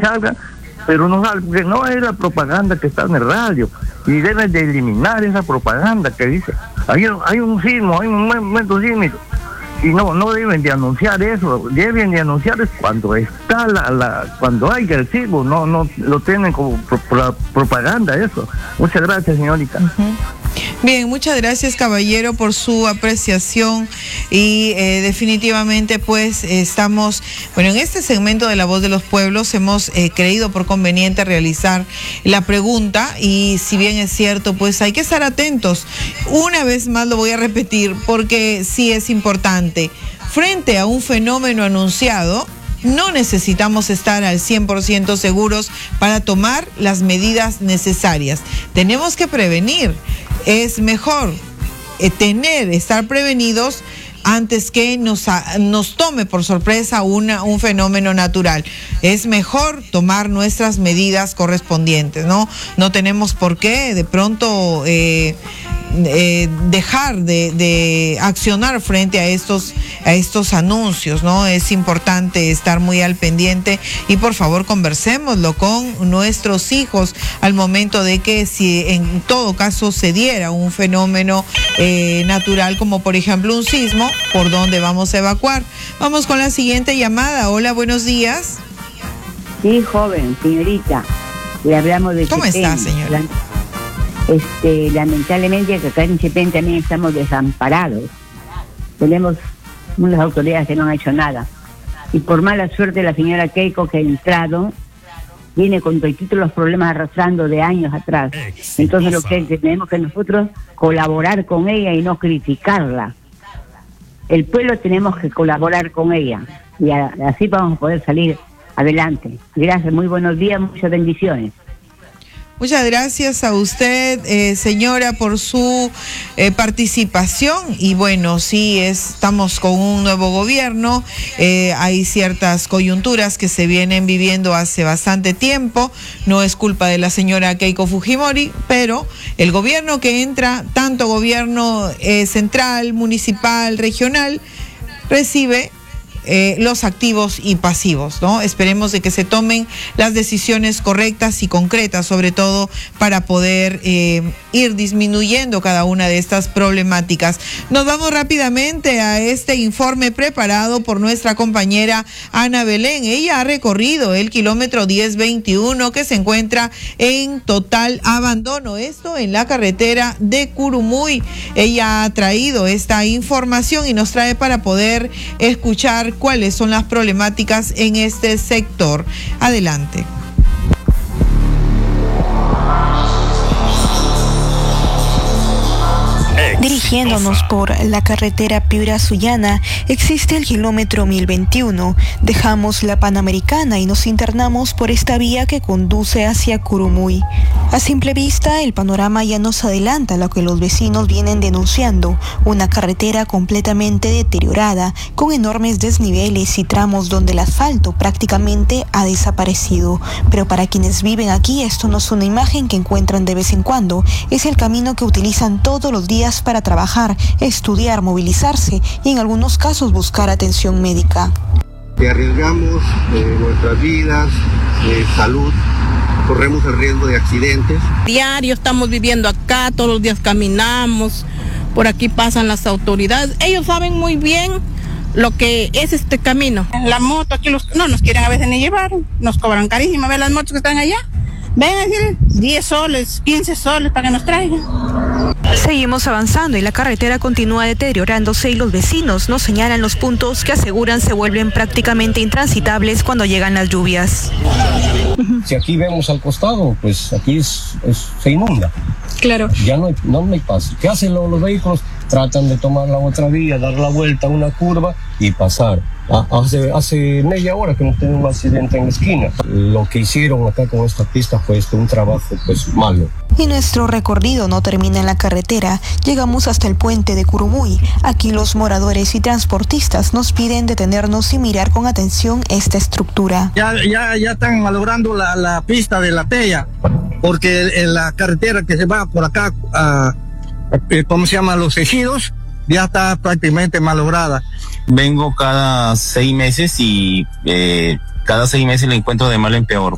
salga, pero no salga, porque no es la propaganda que está en el radio, y deben de eliminar esa propaganda que dice, hay un sismo, hay un momento sísmico, y no deben de anunciar eso, deben de anunciar es cuando está cuando hay el sismo, no lo tienen como propaganda eso. Muchas gracias, señorita. Uh-huh. Bien, muchas gracias, caballero, por su apreciación y definitivamente pues estamos, bueno, en este segmento de La Voz de los Pueblos hemos creído por conveniente realizar la pregunta y si bien es cierto, pues hay que estar atentos. Una vez más lo voy a repetir porque sí es importante. Frente a un fenómeno anunciado, no necesitamos estar al 100% seguros para tomar las medidas necesarias. Tenemos que prevenir. Es mejor estar prevenidos antes que nos tome por sorpresa un fenómeno natural. Es mejor tomar nuestras medidas correspondientes, ¿no? No tenemos por qué de pronto dejar de accionar frente a estos anuncios, ¿no? Es importante estar muy al pendiente y por favor conversémoslo con nuestros hijos al momento de que si en todo caso se diera un fenómeno natural como por ejemplo un sismo, ¿por dónde vamos a evacuar? Vamos con la siguiente llamada. Hola, buenos días. Sí, joven, señorita, le hablamos de ¿Cómo está, señora? Lamentablemente que acá en Chepén también estamos desamparados. Tenemos unas autoridades que no han hecho nada. Y por mala suerte la señora Keiko que ha entrado viene con todos los problemas arrastrando de años atrás. Entonces lo que tenemos que nosotros colaborar con ella y no criticarla. El pueblo tenemos que colaborar con ella y así vamos a poder salir adelante. Gracias, muy buenos días, muchas bendiciones. Muchas gracias a usted, señora, por su participación. Y bueno, sí, estamos con un nuevo gobierno. Hay ciertas coyunturas que se vienen viviendo hace bastante tiempo. No es culpa de la señora Keiko Fujimori, pero el gobierno que entra, tanto gobierno central, municipal, regional, recibe los activos y pasivos, ¿no? Esperemos de que se tomen las decisiones correctas y concretas, sobre todo para poder ir disminuyendo cada una de estas problemáticas. Nos vamos rápidamente a este informe preparado por nuestra compañera Ana Belén. Ella ha recorrido el kilómetro 1021 que se encuentra en total abandono, esto en la carretera de Curumuy. Ella ha traído esta información y nos trae para poder escuchar cuáles son las problemáticas en este sector. Adelante. Dirigiéndonos por la carretera Piura-Sullana, existe el kilómetro 1021. Dejamos la Panamericana y nos internamos por esta vía que conduce hacia Curumuy. A simple vista, el panorama ya nos adelanta lo que los vecinos vienen denunciando: una carretera completamente deteriorada, con enormes desniveles y tramos donde el asfalto prácticamente ha desaparecido. Pero para quienes viven aquí, esto no es una imagen que encuentran de vez en cuando, es el camino que utilizan todos los días para trabajar, estudiar, movilizarse y en algunos casos buscar atención médica. Arriesgamos nuestras vidas, salud, corremos el riesgo de accidentes. Diario estamos viviendo acá, todos los días caminamos, por aquí pasan las autoridades, ellos saben muy bien lo que es este camino. La moto aquí no nos quieren a veces ni llevar, nos cobran carísimo. Ver las motos que están allá, ven a decir 10 soles, 15 soles para que nos traigan. Seguimos avanzando y la carretera continúa deteriorándose y los vecinos nos señalan los puntos que aseguran se vuelven prácticamente intransitables cuando llegan las lluvias. Si aquí vemos al costado, pues aquí se inunda. Claro. Ya no hay paso. ¿Qué hacen los vehículos? Tratan de tomar la otra vía, dar la vuelta a una curva y pasar. Hace media hora que hemos tenido un accidente en la esquina. Lo que hicieron acá con esta pista fue un trabajo malo. Y nuestro recorrido no termina en la carretera. Llegamos hasta el puente de Curumuy. Aquí los moradores y transportistas nos piden detenernos y mirar con atención esta estructura. Ya están malogrando la pista de la Tella, porque en la carretera que se va por acá ¿cómo se llama? Los ejidos, ya está prácticamente malograda. Vengo cada 6 meses y cada 6 meses le encuentro de mal en peor.